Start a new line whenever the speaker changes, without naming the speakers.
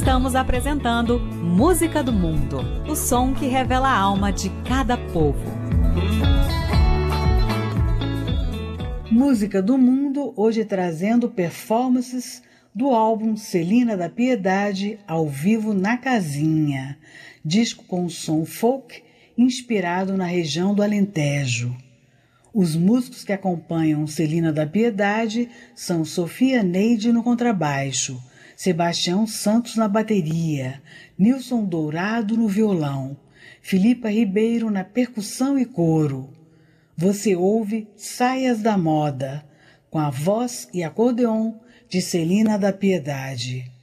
Estamos apresentando Música do Mundo, o som que revela a alma de cada povo.
Música do Mundo, hoje trazendo performances do álbum Celina da Piedade ao vivo na Casinha, disco com som folk inspirado na região do Alentejo. Os músicos que acompanham Celina da Piedade são Sofia Neide no contrabaixo, Sebastião Santos na bateria, Nilson Dourado no violão, Filipa Ribeiro na percussão e coro. Você ouve Saias da Moda, com a voz e acordeon de Celina da Piedade.